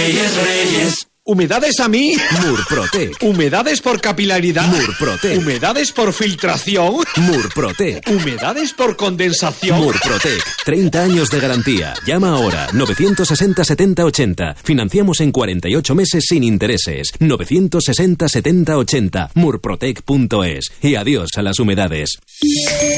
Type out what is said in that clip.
Reyes, Reyes. ¿Humedades a mí? Murprotec. ¿Humedades por capilaridad? Murprotec. ¿Humedades por filtración? Murprotec. ¿Humedades por condensación? Murprotec. 30 años de garantía. Llama ahora. 960 70 80. Financiamos en 48 meses sin intereses. 960 70 80. Murprotec.es. Y adiós a las humedades.